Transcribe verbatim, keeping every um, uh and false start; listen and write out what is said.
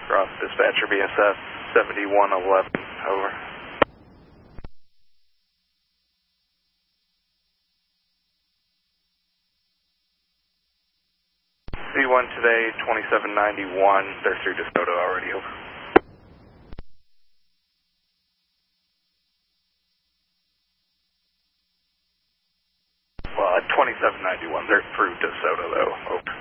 Cross dispatcher B S S seventy-one eleven, over. C one today, twenty-seven ninety-one, they're through DeSoto already, over. Well, at twenty-seven ninety-one, they're through DeSoto though, over.